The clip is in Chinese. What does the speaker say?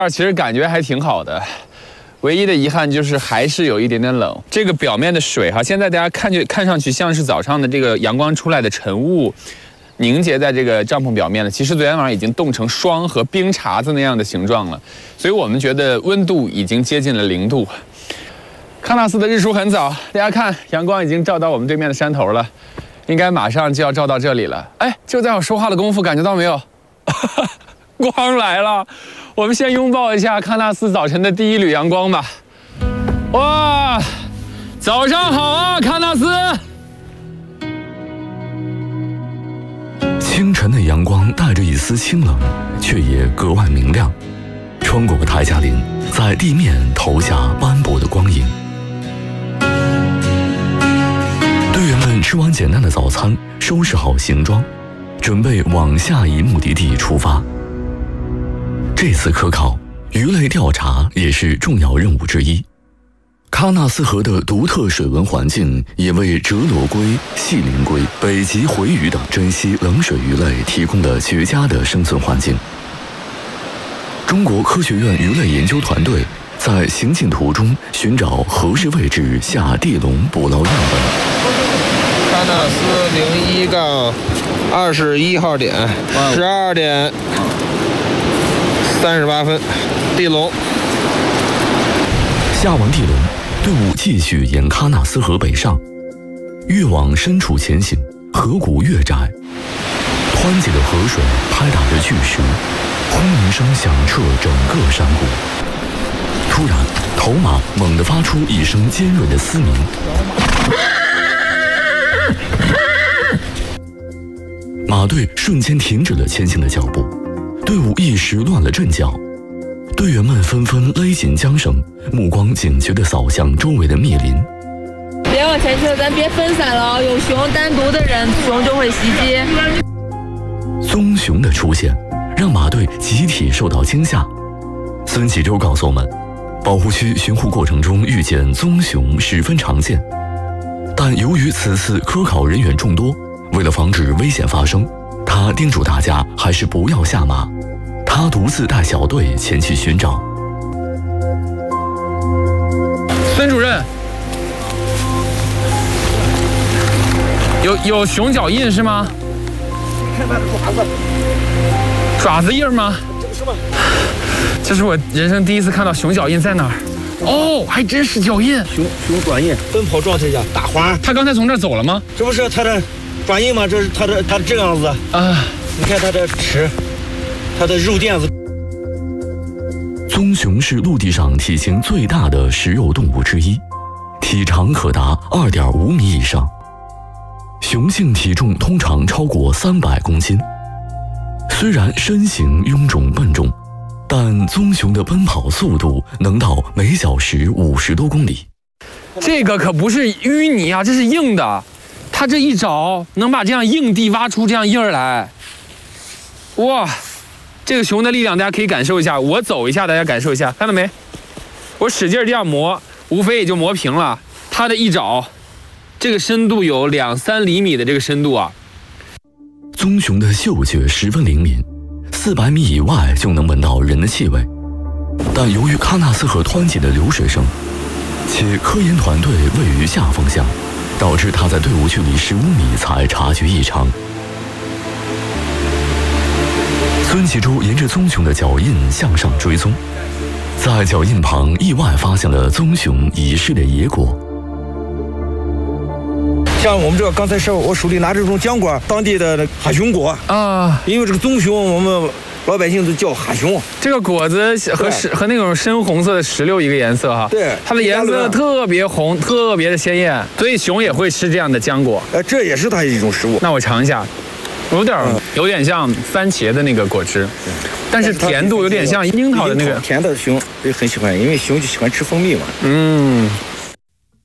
其实感觉还挺好的，唯一的遗憾就是还是有一点点冷。这个表面的水哈，现在大家看上去像是早上的这个阳光出来的晨雾凝结在这个帐篷表面了，其实昨天晚上已经冻成霜和冰碴子那样的形状了，所以我们觉得温度已经接近了0度。喀纳斯的日出很早，大家看阳光已经照到我们对面的山头了，应该马上就要照到这里了。哎，就在我说话的功夫，感觉到没有？光来了，我们先拥抱一下喀纳斯早晨的第一缕阳光吧。哇，早上好啊，喀纳斯！ 清晨的阳光带着一丝清冷，却也格外明亮，穿过泰加林，在地面投下斑驳的光影。队员们吃完简单的早餐，收拾好行装，准备往下一目的地出发。这次科考，鱼类调查也是重要任务之一。喀纳斯河的独特水文环境也为折罗龟、细鳞龟、北极回鱼等珍稀冷水鱼类提供了绝佳的生存环境。中国科学院鱼类研究团队在行进途中寻找合适位置下地笼捕捞样本。 喀纳斯01-21号点，12点38分，地笼。 下完地笼，队伍继续沿喀纳斯河北上，越往深处前行，河谷越窄，湍急的河水拍打着巨石，轰鸣声响彻整个山谷。突然，头马猛地发出一声尖锐的嘶鸣，马队瞬间停止了前行的脚步，队伍一时乱了阵脚。队员们纷纷勒紧缰绳，目光警觉地扫向周围的密林。 别往前去了，咱别分散了，有熊单独的人，熊就会袭击。 棕熊的出现让马队集体受到惊吓。孙启洲告诉我们，保护区巡护过程中遇见棕熊十分常见，但由于此次科考人员众多，为了防止危险发生，他叮嘱大家还是不要下马。他独自带小队前去寻找。 孙主任，有熊脚印是吗？ 你看它的爪子， 爪子印吗？ 这个是吧？ 这是我人生第一次看到熊脚印，在哪儿？哦，还真是脚印。 熊爪印，奔跑状态下打滑。 他刚才从这儿走了吗？ 这不是它的爪印吗？这是它的这样子啊！你看它的齿。它的肉垫子。 棕熊是陆地上体型最大的食肉动物之一，体长可达2.5米以上。雄性体重通常超过300公斤。虽然身形臃肿笨重，但棕熊的奔跑速度能到每小时50多公里。 这个可不是淤泥啊，这是硬的。它这一找能把这样硬地挖出这样印儿来。哇！这个熊的力量，大家可以感受一下。我走一下，大家感受一下，看到没？我使劲这样磨，无非也就磨平了。它的一爪，这个深度有2-3厘米的这个深度啊。 棕熊的嗅觉十分灵敏，400米以外就能闻到人的气味。但由于喀纳斯河湍急的流水声，且科研团队位于下风向，导致它在队伍距离15米才察觉异常。孙启洲沿着棕熊的脚印向上追踪，在脚印旁意外发现了棕熊遗失的野果。 像我们这个刚才是我手里拿这种浆果，当地的哈熊果啊，因为这个棕熊我们老百姓都叫哈熊。 这个果子和那种深红色的石榴一个颜色哈， 对， 它的颜色特别红，特别的鲜艳，所以熊也会吃这样的浆果。 这也是它一种食物。 那我尝一下。有点像番茄的那个果汁，但是甜度有点像樱桃的那个。 甜的熊也很喜欢，因为熊就喜欢吃蜂蜜嘛。